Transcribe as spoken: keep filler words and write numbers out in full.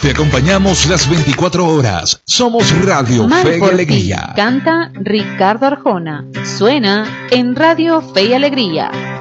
Te acompañamos las veinticuatro horas. Somos Radio Mal Fe y por ti. Alegría. Canta Ricardo Arjona. Suena en Radio Fe y Alegría.